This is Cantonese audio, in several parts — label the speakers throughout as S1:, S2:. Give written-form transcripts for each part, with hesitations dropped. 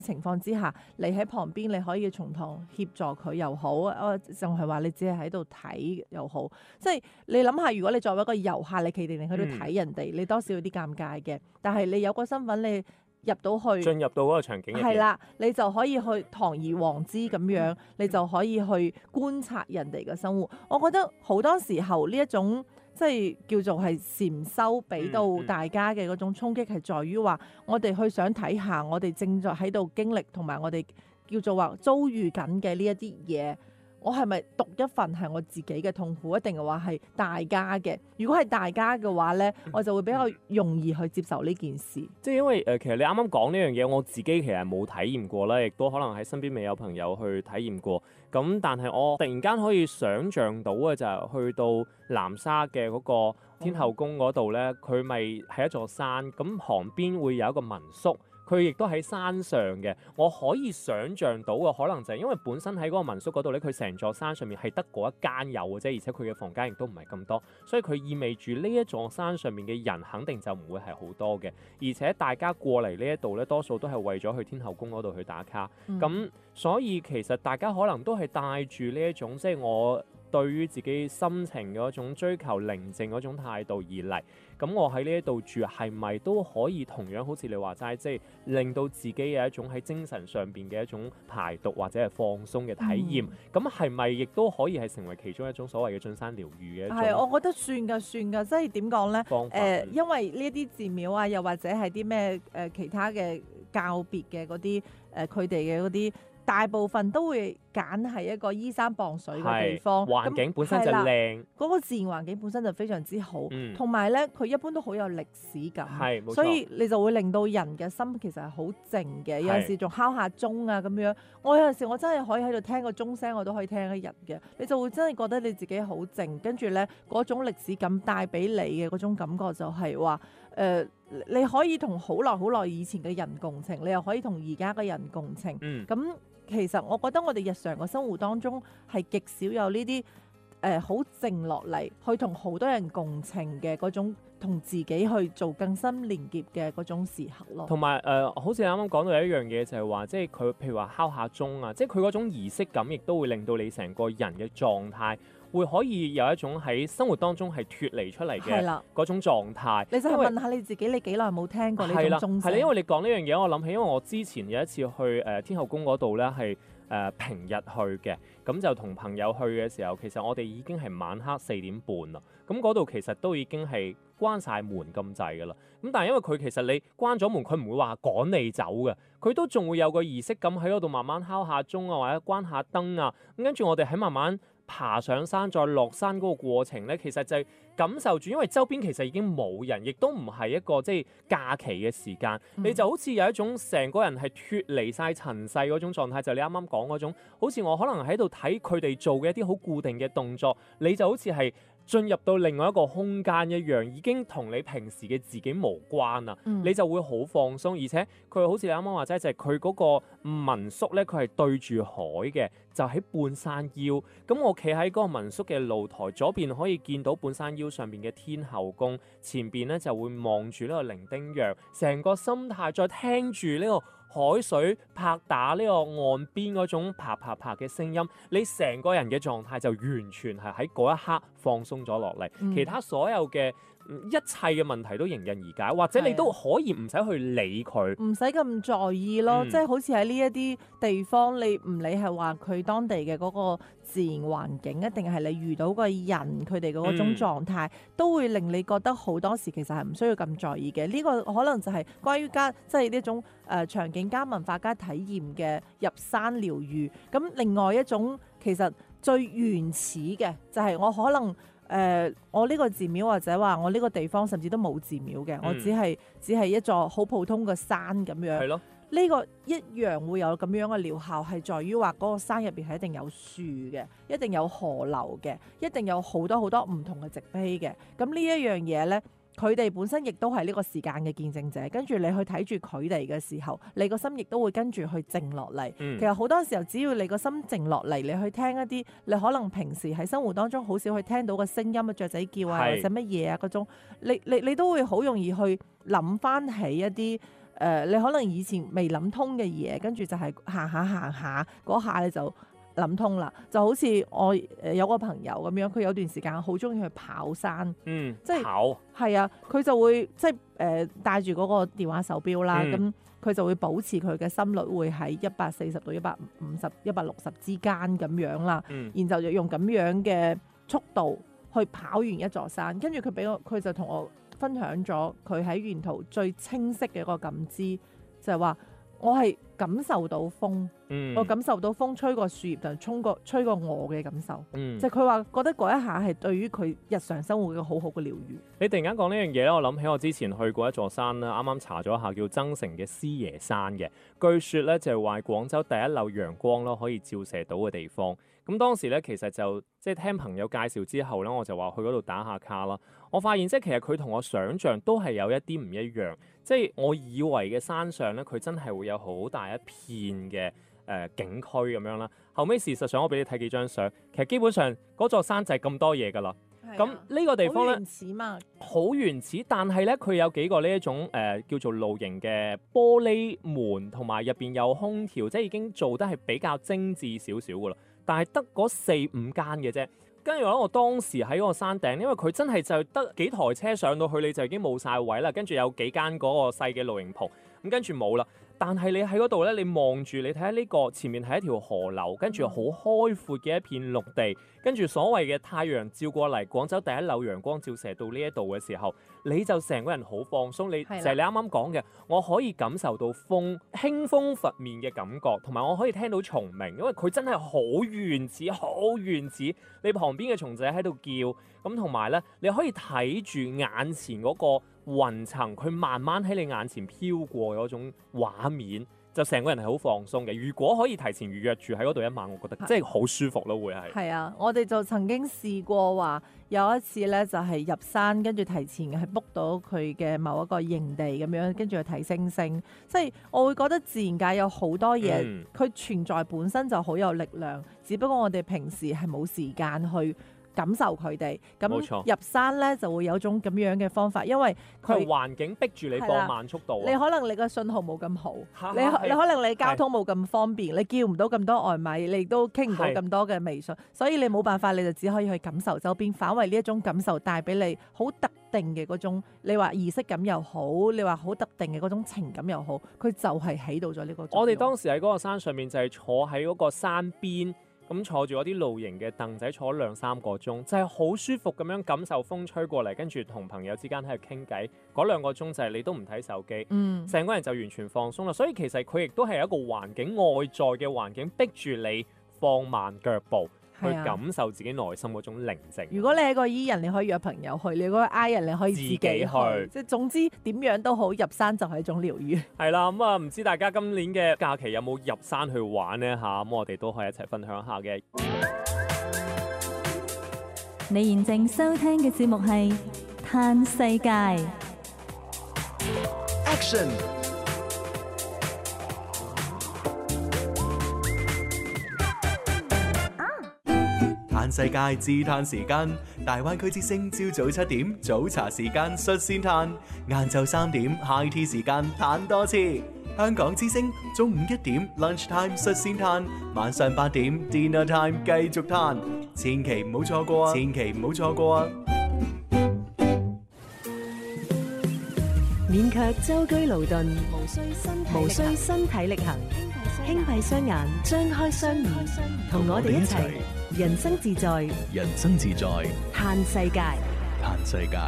S1: 情況之下，你喺旁邊你可以從旁協助佢又好，仲係話你只係喺度睇又好，即係你諗下，如果你作為一個遊客，你企定定喺度睇人哋，你多少有啲尷尬嘅。但係你有個身份，你入到去
S2: 進入到嗰個場景入邊，
S1: 係啦，你就可以去堂而皇之咁樣，你就可以去觀察人哋嘅生活。我覺得好多時候呢一種即係叫做係禪修俾到大家嘅嗰種衝擊，係在於話我哋去想睇下我哋正在喺度經歷同埋我哋叫做話遭遇緊嘅呢一啲嘢。我係咪讀一份係我自己嘅痛苦，一定係話係大家嘅？如果係大家嘅話咧，我就會比較容易去接受呢件事。
S2: 即係因為其實你啱啱講呢樣嘢，我自己其實冇體驗過啦，亦都可能喺身邊未有朋友去體驗過。咁但係我突然間可以想像到嘅就係去到南沙嘅嗰個天后宮嗰度咧，佢咪係一座山，咁旁邊會有一個民宿。佢亦都喺山上嘅，我可以想像到嘅可能就係因為本身喺嗰個民宿嗰度咧，佢成座山上面係得嗰一間有嘅啫，而且佢嘅房間亦都唔係咁多，所以佢意味住呢一座山上面嘅人肯定就唔會係好多嘅，而且大家過嚟呢一度咧，多數都係為咗去天后宮嗰度去打卡，咁所以其實大家可能都係帶住呢一種即係我對於自己心情嘅一種追求寧靜嗰種態度而嚟，咁我喺呢一度住係咪都可以同樣好似你話齋，即係令到自己有一種喺精神上邊嘅一種排毒或者係放鬆嘅體驗？咁係咪亦都可以係成為其中一種所謂嘅進山療愈嘅一種？
S1: 係，我覺得算㗎，即係點講咧？
S2: 方法
S1: 因為呢一啲寺廟啊，又或者係啲咩其他嘅教別嘅嗰啲佢哋嘅嗰啲。大部分都會揀係一個依山傍水嘅地方，
S2: 環境本身就靚，
S1: 嗰個自然環境本身就非常之好，同埋咧佢一般都好有歷史感，所以你就會令到人嘅心其實係好靜嘅。有陣時仲敲下鐘啊咁樣，我有陣時我真係可以喺度聽個鐘聲，我都可以聽一日嘅。你就會真係覺得你自己好靜，跟住咧嗰種歷史感帶俾你嘅嗰種感覺就係話你可以同好耐以前嘅人共情，你又可以同而家嘅人共情，咁。其實我覺得我哋日常嘅生活當中係極少有呢啲好靜落嚟，去同好多人共情嘅嗰種，同自己去做更深連結嘅嗰種時刻咯。
S2: 同埋好似你啱啱講到有一樣嘢就係話，即係佢譬如話敲下鐘啊，即係佢嗰種儀式感，亦都會令到你成個人嘅狀態會可以有一種喺生活當中係脫離出嚟嘅嗰種狀態。
S1: 你就去問下你自己，你幾耐冇聽過呢種鐘聲？
S2: 係啦，因為你講呢樣嘢，我諗起因為我之前有一次去天后宮嗰度咧，係平日去嘅，咁就同朋友去嘅時候，其實我哋已經係晚黑4點半啦。咁嗰度其實都已經係關晒門咁滯噶啦。咁但係因為佢其實你關咗門，佢唔會話趕你走嘅，佢都仲會有個儀式感喺嗰度慢慢敲下鐘啊，或者關下燈啊。咁跟住我哋喺慢慢爬上山再落山嗰個過程咧，其實就係感受住，因為周邊其實已經冇人，亦都唔係一個即係假期嘅時間，你就好似有一種成個人係脫離晒塵世嗰種狀態，就係你啱啱講嗰種，好似我可能喺度睇佢哋做嘅一啲好固定嘅動作，你就好似係進入到另外一個空間一樣，已經同你平時嘅自己無關啦，你就會好放鬆，而且佢好似你啱啱話齋，就係佢嗰個民宿咧，佢係對住海嘅，就喺半山腰。咁我企喺嗰個民宿嘅露台左邊，可以見到半山腰上邊嘅天后宮，前邊咧就會望住呢個伶仃洋，成個心態再聽住呢個海水拍打呢個岸邊嗰種啪啪啪嘅聲音，你成個人嘅狀態就完全係喺嗰一刻放鬆咗落嚟，其他所有嘅一切嘅問題都迎刃而解，或者你都可以唔使去理佢，
S1: 唔使咁在意咯。即係好似喺呢一啲地方，你唔理係話佢當地嘅嗰個自然環境，一定係你遇到個人佢哋嘅嗰種狀態，都會令你覺得好多時其實係唔需要咁在意嘅。呢個可能就係關於即係呢種場景加文化加體驗嘅入山療愈。咁另外一種其實最原始嘅就係我可能。我呢個寺廟或者話我呢個地方甚至都冇寺廟嘅，我只係一座好普通嘅山咁樣。係咯，呢個一樣會有咁樣嘅療效，係在於話嗰個山入邊係一定有樹嘅，一定有河流嘅，一定有好多好多唔同嘅植被嘅。咁呢一樣嘢呢，佢哋本身亦都係呢個時間嘅見證者，跟住你去睇住佢哋嘅時候，你個心亦都會跟住去靜落嚟。其實好多時候，只要你個心靜落嚟，你去聽一啲你可能平時喺生活當中好少去聽到嘅聲音啊，雀仔叫啊，或者乜嘢啊嗰種，你都會好容易去諗翻起一啲你可能以前未諗通嘅嘢，跟住就係行下嗰下你就諗通啦。就好似我有個朋友咁樣，佢有段時間好中意去跑山，即係
S2: 跑
S1: 係啊，佢就會即係帶住嗰個電話手錶啦，咁佢就會保持佢嘅心率會喺140到150、160之間咁樣啦，然後就用咁樣嘅速度去跑完一座山，跟住佢就同我分享咗佢喺沿途最清晰嘅一個感知，就係話我係感受到風，我感受到風吹過樹葉就吹過我嘅感受，就佢話覺得嗰一下係對於佢日常生活嘅好好嘅療愈。
S2: 你突然間講呢樣嘢咧，我諗起我之前去過一座山啦，啱啱查咗一下叫增城嘅獅爺山嘅，據說咧就係話廣州第一縷陽光咯可以照射到嘅地方。咁當時咧其實就即係聽朋友介紹之後咧，我就話去嗰度打下卡啦。我發現即係其實佢同我想象都係有一啲唔一樣，即係我以為嘅山上咧，佢真係會有好大一片嘅景區咁樣啦。後尾事實上我俾你睇幾張相，其實基本上嗰座山就係咁多嘢㗎啦。咁呢個地方咧，
S1: 好原始嘛，
S2: 好原始，但係咧佢有幾個呢一種叫做露營嘅玻璃門，同埋入邊有空調，即係已經做得係比較精緻少少㗎啦。但係得嗰4-5間嘅啫。跟住我當時喺嗰個山頂，因為佢真係就得幾台車上到去，你就已經冇晒位啦。跟住有幾間嗰個細嘅露營棚，咁跟住冇啦。但係你喺嗰度咧，你望住，你睇下呢個前面係一條河流，跟住好開闊嘅一片陸地，跟住所謂嘅太陽照過嚟，廣州第一縷陽光照射到呢一度嘅時候，你就成個人好放鬆。你就係你啱啱講嘅，我可以感受到風輕風拂面嘅感覺，同埋我可以聽到蟲鳴，因為佢真係好原始，好原始。你旁邊嘅蟲仔喺度叫，咁同埋咧，你可以睇住眼前嗰個雲層，佢慢慢喺你眼前飄過嗰種畫面，就成個人係好放鬆嘅。如果可以提前預約住喺嗰度一晚，我覺得即係好舒服咯，會係。
S1: 係啊，我哋就曾經試過話有一次咧，就係入山，跟住提前係 book 到佢嘅某一個營地咁樣，跟住去睇星星。即係我會覺得自然界有好多嘢，佢存在本身就好有力量，只不過我哋平時係冇時間去感受佢哋。咁入山咧就會有種咁樣嘅方法，因為佢
S2: 環境逼住你放慢速度。
S1: 你可能你個信號冇咁好，你可能你交通冇咁方便，你叫唔到咁多外賣，你都傾唔到咁多嘅微信，所以你冇辦法，你就只可以去感受周邊，反為呢一種感受帶俾你好特定嘅嗰種，你話儀式感又好，你話好特定嘅嗰種情感又好，佢就係起到咗呢個作用。
S2: 我哋當時喺嗰個山上面就係坐喺嗰個山邊。咁坐住嗰啲露營嘅凳仔，坐咗2-3個鐘，就係好舒服咁樣感受風吹過嚟，跟住同朋友之間喺度傾偈。嗰2個鐘就係你都唔睇手機，成個人就完全放鬆啦。所以其實佢亦都係一個環境，外在嘅環境逼住你放慢腳步，去感受自己內心嗰種寧靜。
S1: 如果你係個 E 人，你可以約朋友去；你如果 I 人，你可以自己去。即係總之點樣都好，入山就係一種療愈。
S2: 係啦，咁唔知大家今年嘅假期有冇入山去玩呢？咁我哋都可以一齊分享下嘅。
S3: 你現正收聽嘅節目係《嘆世界》。
S4: Action！嘆世界自嘆時間，大灣區之聲朝早7點早茶時間率先嘆，晏晝3點 High Tea 時間嘆多次。香港之聲中午1點 Lunch Time 率先嘆，晚上8點 Dinner Time 繼續嘆，千祈唔好錯過啊！千祈唔好錯過啊！
S5: 免卻舟車勞頓，無需身體力行，輕閉雙眼，張開雙耳，同我哋一齊人生自在，
S4: 人生自在，
S5: 嘆世界，
S4: 嘆世界。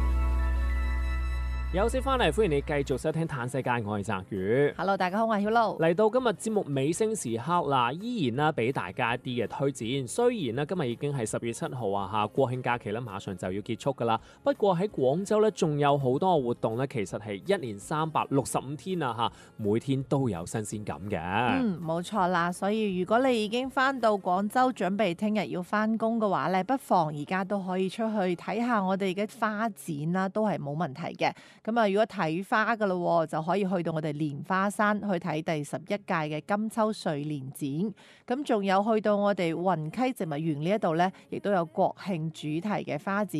S2: 休息翻嚟，歡迎你繼續收聽《嘆世界》，我係澤宇。
S1: Hello， 大家好，我係曉露。
S2: 嚟到今日節目尾聲時刻啦，依然啦俾大家一啲嘅推薦。雖然咧今日已經係10月7號啊，國慶假期咧馬上就要結束噶啦。不過喺廣州咧仲有好多活動咧，其實係1年365天啊，每天都有新鮮感嘅。
S1: 冇錯啦。所以如果你已經翻到廣州，準備聽日要翻工嘅話咧，不妨而家都可以出去睇下我哋嘅花展啦，都係冇問題嘅。咁啊，如果睇花嘅咯，就可以去到我哋蓮花山去睇第11屆嘅金秋睡蓮展。咁仲有去到我哋雲溪植物園呢一度咧，亦都有國慶主題嘅花展。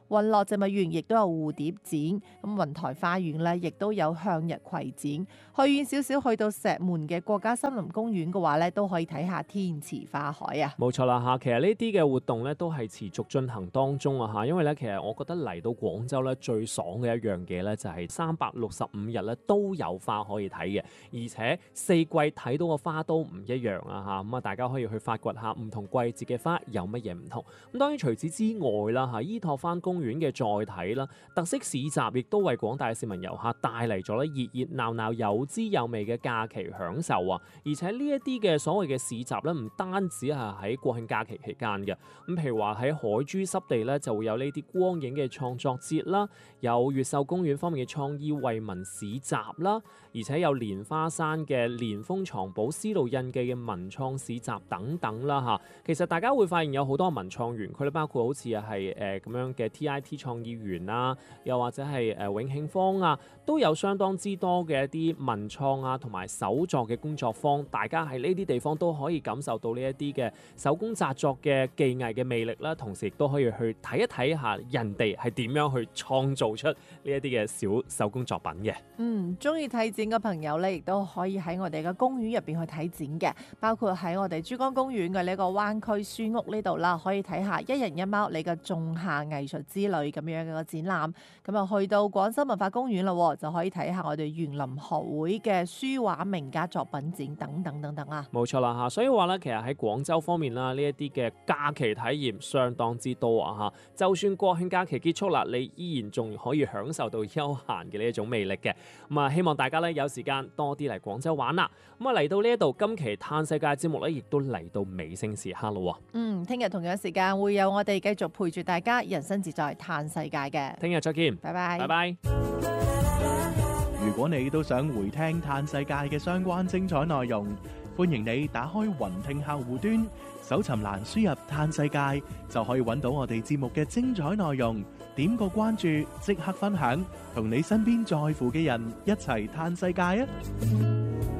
S1: 雲樂植物園亦都有蝴蝶展，咁雲台花園咧亦都有向日葵展。去遠少少去到石門嘅國家森林公園嘅話咧，都可以睇下天池花海啊。
S2: 冇錯啦嚇，其實呢啲嘅活動咧都係持續進行當中啊嚇，因為咧其實我覺得嚟到廣州咧最爽嘅一樣嘢咧就係365日咧都有花可以睇嘅，而且四季睇到個花都唔一樣啊嚇，咁啊大家可以去發掘下唔同季節嘅花有乜嘢唔同。咁當然除此之外啦嚇，依託翻公園嘅載體啦，特色市集亦都為廣大市民遊客帶嚟咗咧熱熱鬧鬧有滋有味嘅假期享受啊！而且呢一啲嘅所謂嘅市集咧，唔單止係喺國慶假期期間嘅，咁譬如話喺海珠濕地咧就會有呢啲光影嘅創作節啦，有越秀公園方面嘅創意惠民市集啦，而且有蓮花山嘅蓮峰藏寶絲路印記嘅文創市集等等啦嚇。其實大家會發現有好多文創園區咧，包括好似係咁樣嘅 TIT 創意園啊，又或者係永慶坊啊，都有相當之多嘅一啲文創啊同埋手作嘅工作坊，大家喺呢啲地方都可以感受到呢一啲嘅手工紮作嘅技藝嘅魅力啦，同時亦都可以去睇一睇下人哋係點樣去創造出呢一啲嘅小手工作品嘅。
S1: 中意睇展嘅朋友咧，亦都可以喺我哋嘅公園入邊去睇展嘅，包括喺我哋珠江公園嘅呢個灣區書屋呢度啦，可以睇下一人一貓你嘅仲夏藝術之旅咁樣嘅個展覽。咁啊去到廣州文化公園啦，就可以睇下我哋園林學會嘅書畫名家作品展等等等等啊。
S2: 冇錯啦嚇，所以話咧，其實喺廣州方面啦，呢一啲嘅假期體驗相當之多啊嚇。就算國慶假期結束啦，你依然仲可以享受到休閒嘅呢一種魅力嘅。咁啊，希望大家咧有時間多啲嚟廣州玩啦。咁啊嚟到呢一度，今期嘆世界節目咧，亦都嚟到尾聲時刻咯。
S1: 聽日同樣時間會有我哋繼續陪住大家，人生自在嘆世界嘅。
S2: 聽日再見，
S1: 拜拜。
S2: 拜拜。
S4: 如果你都想回聽嘆世界嘅相關精彩內容，歡迎你打開雲聽客戶端，搜尋欄輸入嘆世界，就可以揾到我哋節目嘅精彩內容。點個關注，即刻分享，同你身邊在乎嘅人一齊嘆世界啊！